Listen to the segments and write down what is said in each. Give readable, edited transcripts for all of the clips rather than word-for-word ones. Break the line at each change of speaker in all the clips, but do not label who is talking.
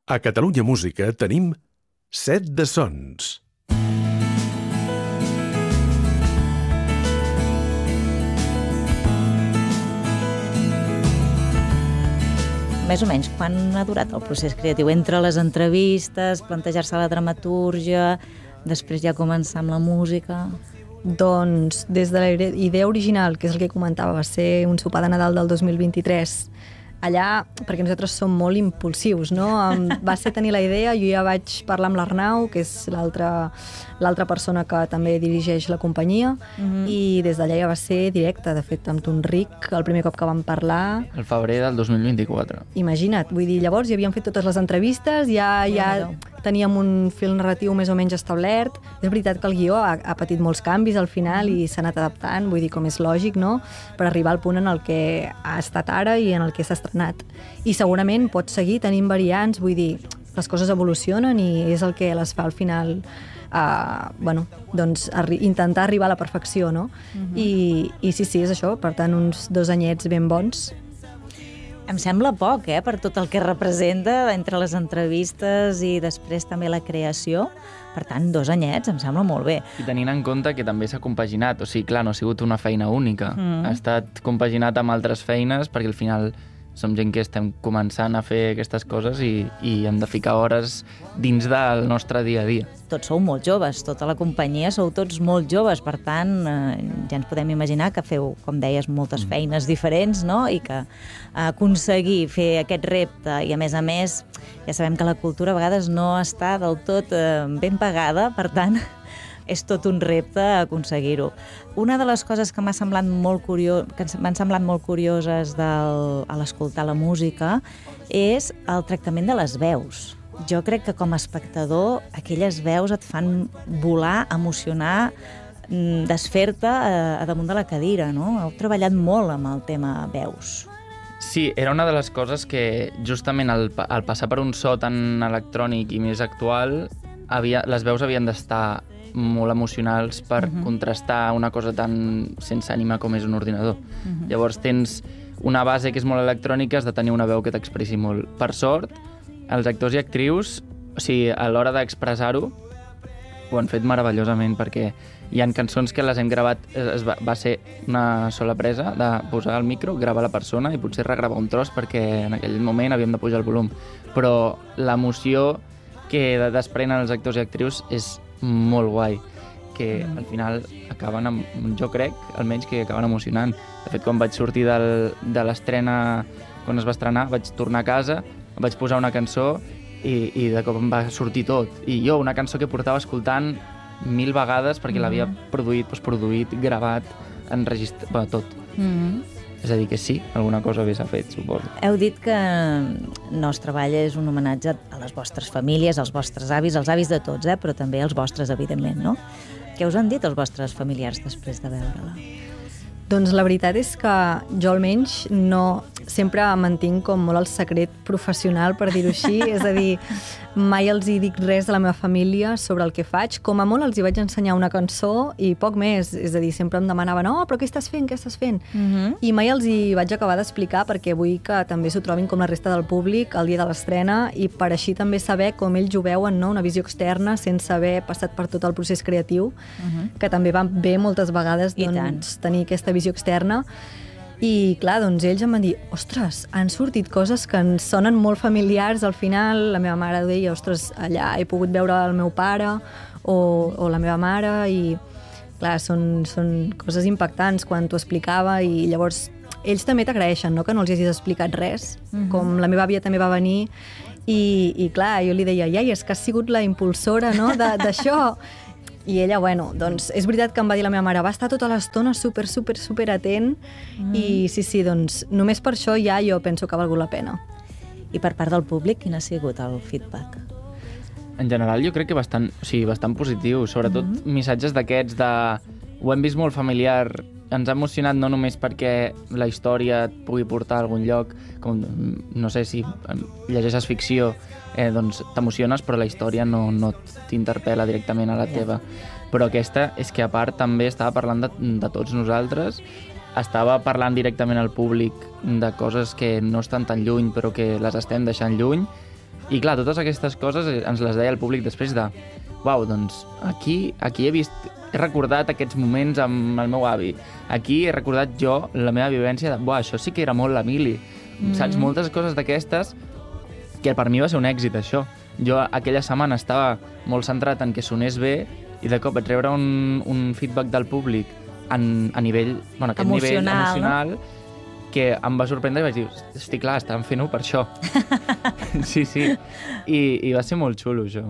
A Catalunya Música tenim Set de Sons.
Més o menys, quan ha durat el procés creatiu? Entre les entrevistes, plantejar-se la dramatúrgia, després ja començar amb la música...
Doncs des de la idea original, que és el que comentava, va ser un sopar de Nadal del 2023, allà, perquè nosaltres som molt impulsius, no? Va ser tenir la idea, jo ja vaig parlar amb l'Arnau, que és l'altra persona que també dirigeix la companyia, i des d'allà ja va ser directe. De fet, amb Tonric, el primer cop que vam parlar...
El febrer del 2024.
Imagina't, vull dir, llavors ja havíem fet totes les entrevistes, ja teníem un fil narratiu més o menys establert. És veritat que el guió ha patit molts canvis al final i s'ha anat adaptant, vull dir, com és lògic, no?, per arribar al punt en el que ha estat ara i en el que s'ha estrenat. I segurament pot seguir tenint variants, vull dir, les coses evolucionen i és el que les fa al final doncs intentar arribar a la perfecció, no? I sí, és això, per tant, uns 2 anyets ben bons.
Em sembla poc, per tot el que representa entre les entrevistes i després també la creació. Per tant, 2 anyets em sembla molt bé.
I tenint en compte que també s'ha compaginat, o sigui, clar, no ha sigut una feina única. Ha estat compaginat amb altres feines, perquè al final som gent que estem començant a fer aquestes coses i hem de ficar hores dins del nostre dia a dia.
Tots sou molt joves, tota la companyia sou tots molt joves, per tant, ja ens podem imaginar que feu, com deies, moltes feines diferents, no?, i que aconseguir fer aquest repte, i a més, ja sabem que la cultura a vegades no està del tot ben pagada, per tant, és tot un repte aconseguir-ho. Una de les coses que m'han semblat molt curioses a l'escoltar la música és el tractament de les veus. Jo crec que com a espectador aquelles veus et fan volar, emocionar, desfer-te a damunt de la cadira, no? Heu treballat molt amb el tema veus.
Sí, era una de les coses que justament al passar per un so tan electrònic i més actual, les veus havien d'estar molt emocionals per contrastar una cosa tan sense ànima com és un ordinador. Llavors tens una base que és molt electrònica, has de tenir una veu que t'expressi molt. Per sort, els actors i actrius, o sigui, a l'hora d'expressar-ho, ho han fet meravellosament, perquè hi ha cançons que les hem gravat, va ser una sola presa de posar el micro, gravar la persona i potser regravar un tros perquè en aquell moment havíem de pujar el volum. Però l'emoció que desprenen els actors i actrius és molt guai, que al final acaben, jo crec, almenys que acaben emocionant. De fet, quan vaig sortir de l'estrena, quan es va estrenar, vaig tornar a casa, vaig posar una cançó i de cop em va sortir tot. I jo, una cançó que portava escoltant 1000 vegades perquè l'havia produït, postproduït, gravat, enregistrat, tot. És a dir, que sí, alguna cosa bé s'ha fet, suposo.
Heu dit que el nostre treball és un homenatge a les vostres famílies, als vostres avis, als avis de tots, però també als vostres, evidentment, no? Què us han dit els vostres familiars després de veure-la?
Doncs la veritat és que jo almenys sempre mantinc com molt el secret professional, per dir-ho així, és a dir, mai els hi dic res de la meva família sobre el que faig, com a molt els hi vaig ensenyar una cançó i poc més, és a dir, sempre em demanaven però què estàs fent? I mai els hi vaig acabar d'explicar perquè vull que també s'ho trobin com la resta del públic el dia de l'estrena i per així també saber com ells ho veuen, no? Una visió externa sense haver passat per tot el procés creatiu, que també va bé moltes vegades tenir aquesta visió externa. I clar, doncs ells em van dir, ostres, han sortit coses que ens sonen molt familiars al final. La meva mare deia, ostres, allà he pogut veure el meu pare o la meva mare, i clar, són coses impactants quan t'ho explicava, i llavors ells també t'agraeixen, no?, que no els hagis explicat res, com la meva àvia també va venir i clar, jo li deia, iaia, és que has sigut la impulsora, no?, d'això. I ella, bueno, doncs és veritat que em va dir la meva mare, va estar tota l'estona super atent, i sí, doncs només per això ja jo penso que ha valgut la pena.
I per part del públic, quin ha sigut el feedback?
En general jo crec que bastant positiu, sobretot missatges d'aquests de ho hem vist molt familiar, ens ha emocionat no només perquè la història et pugui portar a algun lloc, com, no sé, si llegeixes ficció, doncs t'emociones, però la història no t'interpel·la directament a la teva. Però aquesta és que a part també estava parlant de tots nosaltres, estava parlant directament al públic de coses que no estan tan lluny però que les estem deixant lluny, I clar, totes aquestes coses ens les deia el públic després de uau, doncs aquí he recordat aquests moments amb el meu avi. Aquí he recordat jo la meva vivència de, buah, això sí que era molt l'Emili. Saps? Moltes coses d'aquestes que per mi va ser un èxit, això. Jo aquella setmana estava molt centrat en que sonés bé i de cop vaig rebre un feedback del públic a nivell, bueno, aquest nivell emocional, no? Que em va sorprendre i vaig dir, hosti, clar, estàvem fent-ho per això. Sí. I va ser molt xulo, això.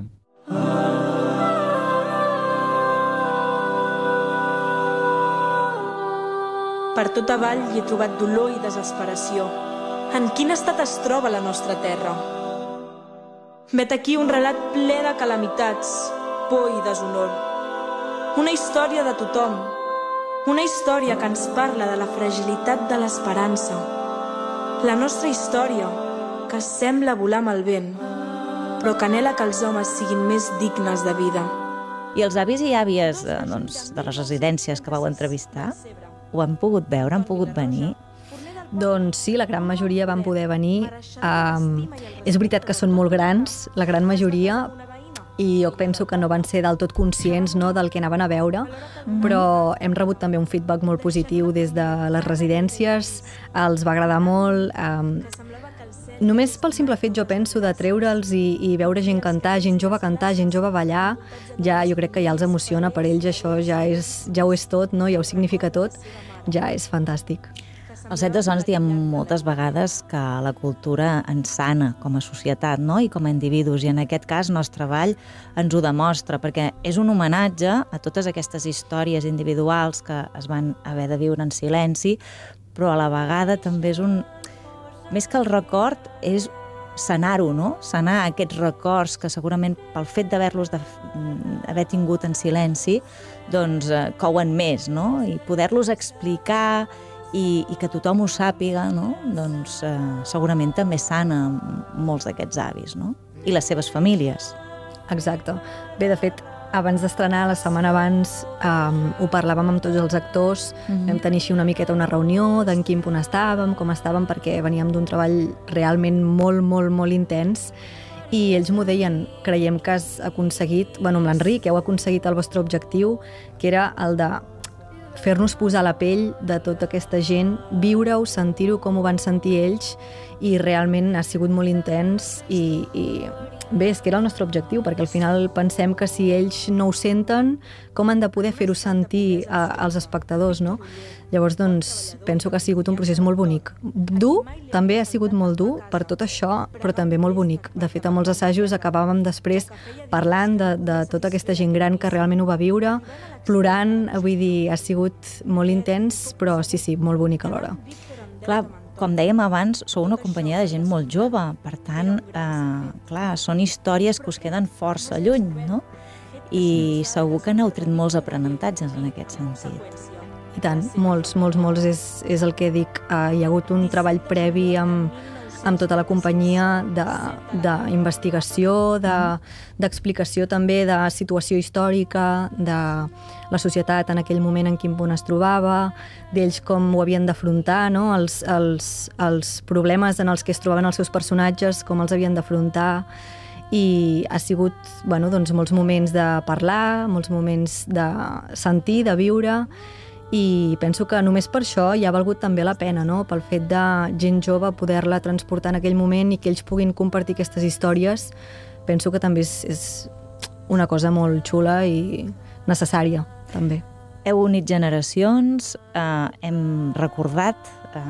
Per tot avall hi he trobat dolor i desesperació. En quin estat es troba la nostra terra? Vet aquí un relat ple de calamitats, por i deshonor. Una història de tothom. Una història que ens parla de la fragilitat de l'esperança. La nostra història, que sembla volar amb el vent, però que anhela que els homes siguin més dignes de vida.
I els avis i àvies de les residències que vau entrevistar, ho han pogut veure, han pogut venir?
Doncs sí, la gran majoria van poder venir. És veritat que són molt grans, la gran majoria, i jo penso que no van ser del tot conscients, no, del que anaven a veure, però hem rebut també un feedback molt positiu des de les residències, els va agradar molt. Només pel simple fet, jo penso, de treure'ls i veure gent cantar, gent jove ballar, ja jo crec que ja els emociona, per ells això ja ho és tot, no? Ja ho significa tot, ja és fantàstic.
Al Set de Sons diem moltes vegades que la cultura ens sana com a societat, no? I com a individus, i en aquest cas el nostre ball ens ho demostra, perquè és un homenatge a totes aquestes històries individuals que es van haver de viure en silenci, però a la vegada també és més que el record, és sanar-ho, no? Sanar aquests records que segurament pel fet d'haver-los haver tingut en silenci, doncs couen més, no? I poder-los explicar i que tothom ho sàpiga, no? Doncs segurament també sana molts d'aquests avis, no? I les seves famílies.
Exacte. Bé, de fet, abans d'estrenar, la setmana abans, ho parlàvem amb tots els actors, vam tenir així una miqueta una reunió d'en quin punt estàvem, com estàvem, perquè veníem d'un treball realment molt, molt, molt intens, i ells m'ho deien, creiem que has aconseguit, amb l'Enric, heu aconseguit el vostre objectiu, que era el de fer-nos posar la pell de tota aquesta gent, viure-ho, sentir-ho com ho van sentir ells, i realment ha sigut molt intens i bé, és que era el nostre objectiu, perquè al final pensem que si ells no ho senten, com han de poder fer-ho sentir als espectadors, no? Llavors, doncs, penso que ha sigut un procés molt bonic. Dur, també ha sigut molt dur per tot això, però també molt bonic. De fet, a molts assajos acabàvem després parlant de tota aquesta gent gran que realment ho va viure, plorant, vull dir, ha sigut molt intens, però sí, molt bonic alhora.
Clar, com dèiem abans, sou una companyia de gent molt jove, per tant, clar, són històries que us queden força lluny, no? I segur que n'heu tret molts aprenentatges en aquest sentit.
I tant, molts, és el que dic. Hi ha hagut un treball previ amb tota la companyia d'investigació, d'explicació també de situació històrica, de la societat en aquell moment en quin punt es trobava, d'ells com ho havien d'afrontar, no? Els problemes en els que es trobaven els seus personatges, com els havien d'afrontar, i ha sigut doncs, molts moments de parlar, molts moments de sentir, de viure, i penso que només per això ja ha valgut també la pena, no? Pel fet de gent jove poder-la transportar en aquell moment i que ells puguin compartir aquestes històries, penso que també és una cosa molt xula i necessària, també.
Heu unit generacions, hem recordat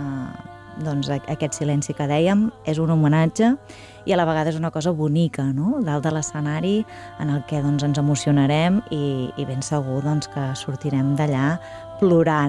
doncs, aquest silenci que dèiem, és un homenatge i a la vegada és una cosa bonica, no? Dalt de l'escenari en el que doncs, ens emocionarem i ben segur doncs, que sortirem d'allà plorant.